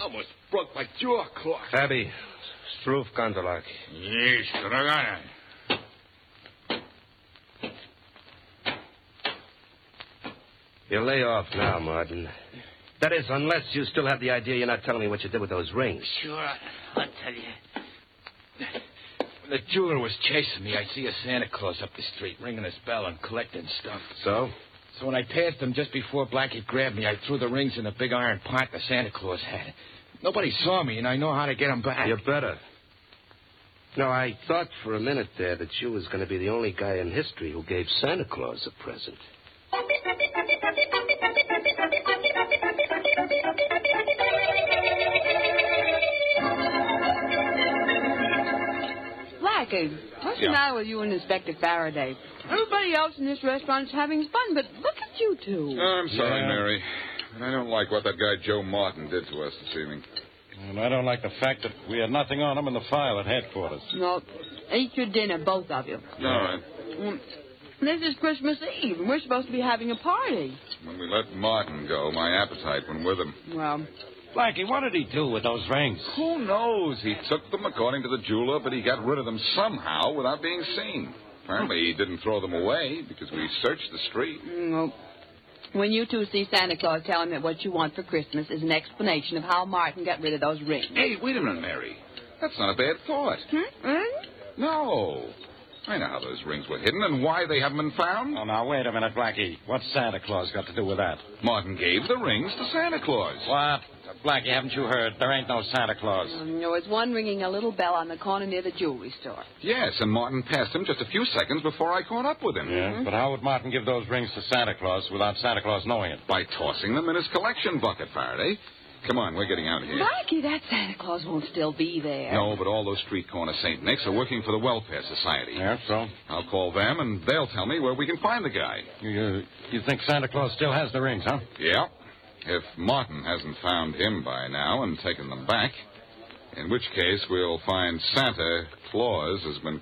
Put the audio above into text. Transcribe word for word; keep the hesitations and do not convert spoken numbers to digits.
Almost broke my jaw, Clark. Tabby, Stroof Gondalak. Yes, Dragana. You lay off now, Martin. That is, unless you still have the idea you're not telling me what you did with those rings. Sure, I'll tell you. When the jeweler was chasing me, I see a Santa Claus up the street ringing his bell and collecting stuff. So? So when I passed him just before Blackie grabbed me, I threw the rings in the big iron pot the Santa Claus had. Nobody saw me, and I know how to get them back. You better. No, I thought for a minute there that you was going to be the only guy in history who gave Santa Claus a present. Blackie, what's Yeah. the matter with you and Inspector Faraday? Everybody else in this restaurant's having fun, but look at you two. I'm sorry, Yeah. Mary. I don't like what that guy Joe Martin did to us this evening. And I don't like the fact that we had nothing on him in the file at headquarters. No, eat your dinner, both of you. All right. Mm, This is Christmas Eve, and we're supposed to be having a party. When we let Martin go, my appetite went with him. Well, Blackie, what did he do with those rings? Who knows? He took them according to the jeweler, but he got rid of them somehow without being seen. Apparently, he didn't throw them away because we searched the street. mm, well, when you two see Santa Claus tell him that what you want for Christmas is an explanation of how Martin got rid of those rings. Hey, wait a minute, Mary. That's not a bad thought. Hmm? Hmm? No. I know how those rings were hidden and why they haven't been found. Oh, now, wait a minute, Blackie. What's Santa Claus got to do with that? Martin gave the rings to Santa Claus. What? Blackie, haven't you heard? There ain't no Santa Claus. Um, there was one ringing a little bell on the corner near the jewelry store. Yes, and Martin passed him just a few seconds before I caught up with him. Yeah, but how would Martin give those rings to Santa Claus without Santa Claus knowing it? By tossing them in his collection bucket, Faraday. Come on, we're getting out of here. Blackie, that Santa Claus won't still be there. No, but all those street corner Saint Nics are working for the Welfare Society. Yeah, so? I'll call them, and they'll tell me where we can find the guy. You, you, you think Santa Claus still has the rings, huh? Yeah. If Martin hasn't found him by now and taken them back, in which case we'll find Santa Claus has been